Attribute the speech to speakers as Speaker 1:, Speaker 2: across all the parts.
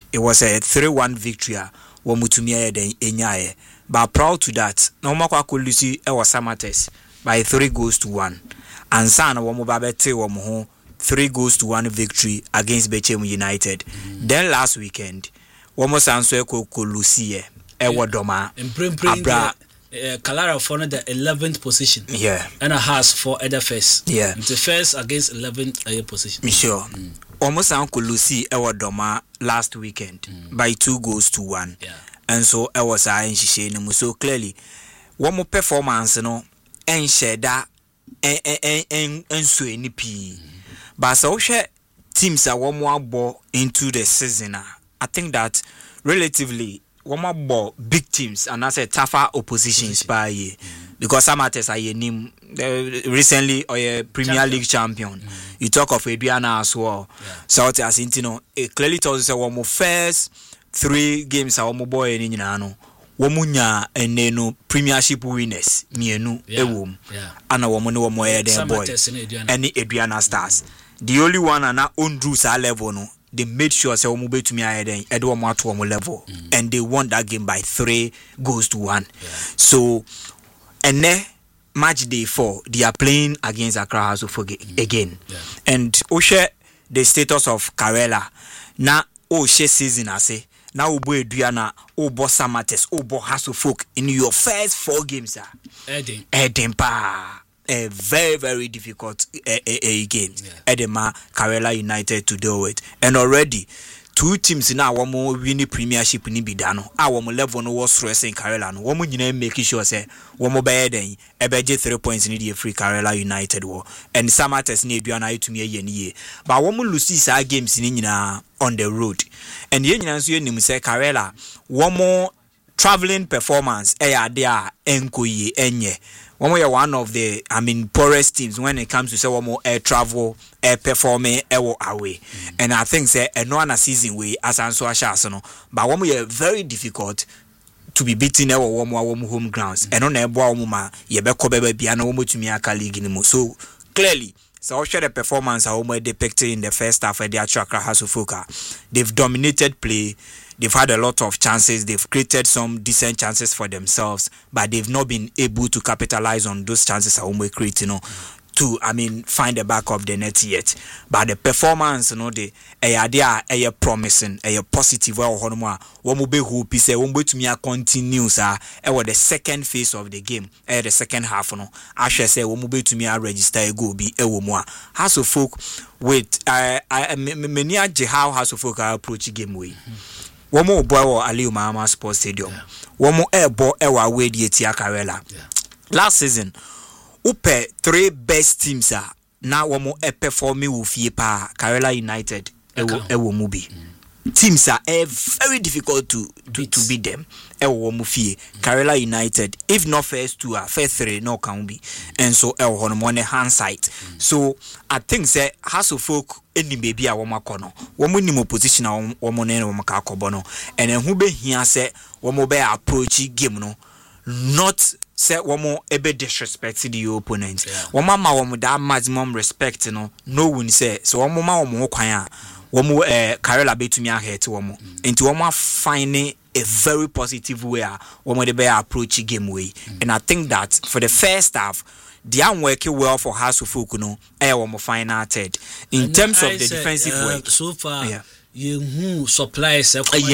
Speaker 1: it was a 3-1 victory. Womutumia den enyaye. But proud to that, no makwa kulusi e was Samates by 3-1. And sana womu babete womu ho 3-1 victory against Bechem United. Then last weekend, womu sanso kulusi e wadoma.
Speaker 2: Abra Kalara for the 11th position.
Speaker 1: Yeah.
Speaker 2: And a has for other first.
Speaker 1: Yeah.
Speaker 2: It's the first against 11th position.
Speaker 1: Sure. Almost Uncle Lucy Ewadoma last weekend by 2-1.
Speaker 2: Yeah.
Speaker 1: And so I was saying so clearly one more performance no and share that and so any p. But so share teams are one more ball into the season. I think that relatively one more ball big teams and that's a tougher oppositions by year because Samates are your name recently or a Premier League champion. You talk of Adriana as well. South Asintino, it clearly tells us one more first 3 games are one boy in Inano. Womunya and no premiership winners, mienu ewom. And a woman no more than boy. Any Adriana Stars. The only one and our own rules are level no. They made sure say omo to me ahead Edward Matuomo level and they won that game by 3-1. So and then match day 4 they are playing against Accra House of again. And Oshe the status of Karela na Oshe season I say now Ubo Adriana Ubo Samates Ubo Hasselfolk in your first 4 games Eden pa a very, very difficult games. Edema, Karela United to deal with. And already, 2 teams now one more winning premiership in Bidano. Our level no was stressing Karela. One more making sure say one more better than a budget 3 points in the free Karela United war. And Samates need you and to me a year. But one more loses our games in on the road. And the Union say Karela, one more traveling performance. There enkoye enye. One of the poorest teams when it comes to say one more air travel, air performing, air away. And I think say no one a season way as answer no. But one more very difficult to be beaten our one home grounds. And on a boy mama ye be kobe be an to me a league anymore. So clearly so share the performance are almost depicted in the first half of the Accra House of Folk. They've dominated play. They've had a lot of chances. They've created some decent chances for themselves, but they've not been able to capitalize on those chances that we create, to find the back of the net yet. But the performance, they are promising, positive. One be hope say one to me continues. The second phase of the game, the second half. I shall say one be to me register a go be more. House of Folk with many how House of Folk approach game way. One more boy or Aliu Mahama Sports Stadium. One more air ball ever way the Karela. Last season, upe 3 best teams are now one more performing with Yepa Karela United. Ewo Mubi. Teams are very difficult to beat them. Ewo Mufie Karela United. If not first 2 first 3 no can be. And so Ewo Honomone hand sight. So I think say House of Folk any baby a woma kono womo ni mo position a womo ne womo ka kobono and who be here say womo be approach game no not say womo ebe disrespect the opponent womo ma womo that maximum respect no win say so womo ma womo kwan a womo Karela betumi ahead womo enti womo finding a very positive way womo de be approach game way and I think that for the first half they are working well for House of Folk, final third. In terms of the defensive work,
Speaker 2: so far, you supplies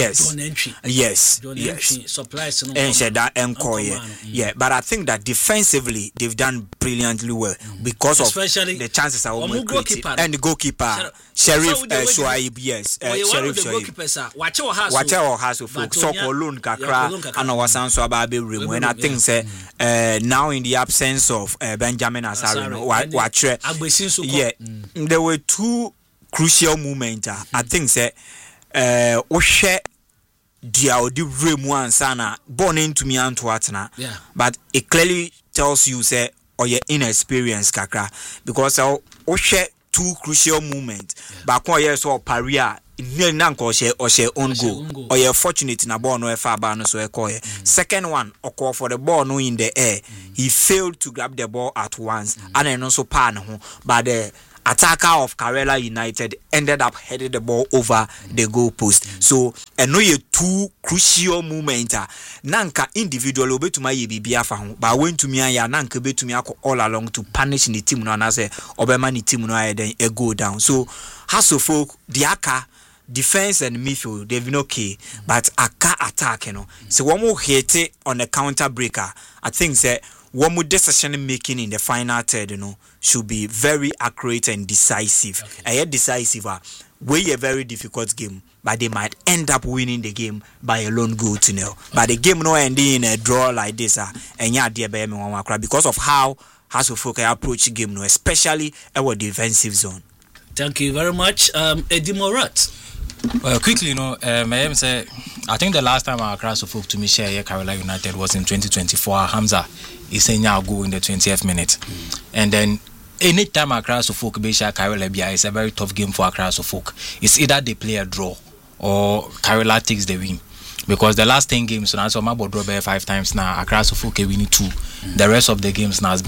Speaker 1: yes.
Speaker 2: Supplies
Speaker 1: and that encore but I think that defensively they've done brilliantly well because especially of the chances are almost created and the goalkeeper Sheriff Shuaib Sheriff Shuaib watch our House of Folk so alone kakra and our son so about be room and I think say now in the absence of Benjamin Asare there were 2 crucial moment. I think say share dia odi remu ansana born into me antwatna but it clearly tells you say or your inexperience kakra because share 2 crucial moments but kon yes or paria na nko share own goal or you fortunate na ball no e fa ba no so e call second one occur for the ball no in the air he failed to grab the ball at once and then also pan ho but attacker of Karela United ended up heading the ball over the goal post. So no ye two crucial moments. Nanka individually obetuma ye bibia fa ho, but when to me ya nanka betumi all along to punish the team no na say obema ni team no then a go down. So Hasselhoff Diaka defense and midfield they've been okay, but aka attack so one more hit on the counter breaker. I think that one more decision making in the final third should be very accurate and decisive. Okay. Decisive way a very difficult game, but they might end up winning the game by a lone goal to nil. But the game no ending in a draw like this and yeah dear because of how Hasselhoff approach the game especially our defensive zone.
Speaker 2: Thank you very much, Eddie Morat.
Speaker 3: Well, quickly, I say, I think the last time our Hasselhoff to me share Karela United was in 2024. Hamza is saying now go in the 20th minute, and then anytime Hasselhoff be share Karela Bia, it's a very tough game for Hasselhoff. It's either they play a draw or Karela takes the win. Because the last 10 games, so I'm about draw 5 times now. Hasselhoff winning 2. The rest of the games now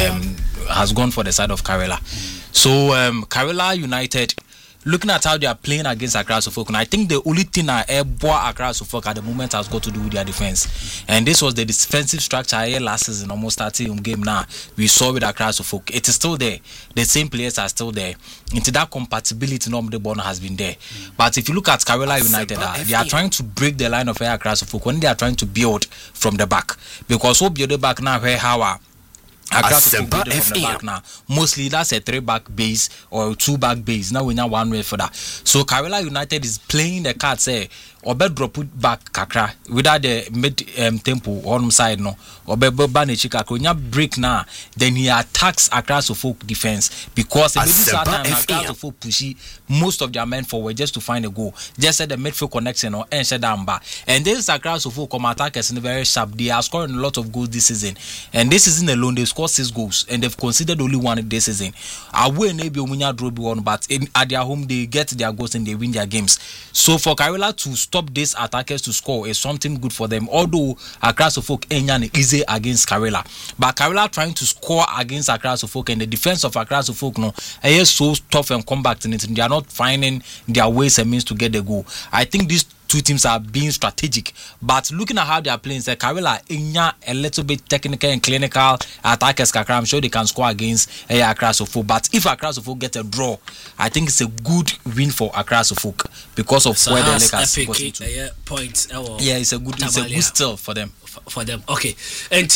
Speaker 3: has gone for the side of Karela. So Karela United, looking at how they are playing against Hasselhoff, and I think the only thing Hasselhoff at the moment has got to do with their defense. And this was the defensive structure here last season, almost 30 game now. We saw with Hasselhoff. It is still there. The same players are still there. Into that compatibility, the ball has been there. But if you look at Karela United, they are trying to break the line of Hasselhoff when they are trying to build from the back. Because who build the back now where how from the back now. Mostly that's a 3-back base or 2-back base. Now we now 1 way for that. So Karela United is playing the card say or be drop put back kakra without the mid tempo on side no or be banichi kakra nya break now then he attacks Hasselhoff defense because this time Hasselhoff pushy most of their men forward just to find a goal. Just said the midfield connection or and this Hasselhoff come attackers in very sharp. They are scoring a lot of goals this season, and this season alone they scored 6 goals and they've considered only 1 this season. Away maybe Omunya draw one, but at their home they get their goals and they win their games. So for Karela to stop these attackers to score is something good for them. Although Hasselhoff enyan easy against Karela, but Karela trying to score against Hasselhoff and the defense of Hasselhoff is so tough and compact in it. They are not finding their ways and means to get the goal. I think these 2 teams are being strategic, but looking at how they are playing, Karela a little bit technical and clinical attackers. I'm sure they can score against Hasselhoff. But if Hasselhoff get a draw, I think it's a good win for Hasselhoff because of where the Lakers got into.
Speaker 2: Points.
Speaker 3: Yeah, it's a good still for them.
Speaker 2: Okay, and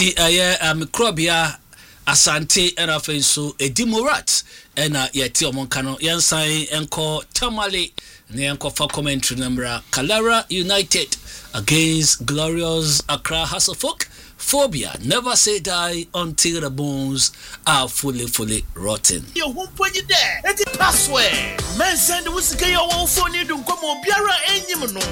Speaker 2: Krobia Asante and Afenso Eddie Morat and yet Omonkano Yansai Enko Tamale Nyanko for commentary number Karela United against Glorious Accra Hasselhoff. Phobia, never say die until the bones are fully rotten.
Speaker 4: Yo, who put you there? It's a password. Man, send the whiskey your own phone. You don't come on, Biara, and you know.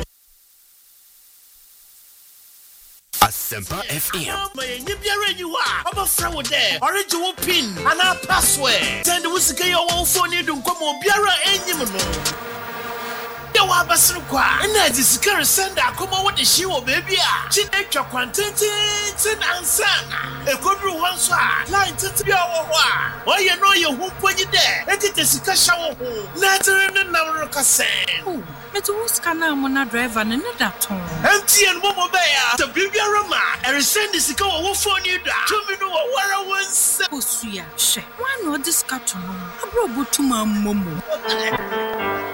Speaker 4: Asempa FM. You are. I'm a friend with there. Original pin and our password. Send the whiskey your own phone. You don't come on, Biara, and you know. You are Basruqua, and that is current sender. Come on with the show, baby. Chin extra quantity and sana. A good room once, line to be our one. Why you know you won't put you there? Let it is a shower. Natural and number cassette.
Speaker 5: It's who's canna mona driver and that tone.
Speaker 4: Empty and Momo Bear, the Bibia Roma, and send this go phone you down. To me, know what I was.
Speaker 5: Why not this cartoon? I brought to my momo.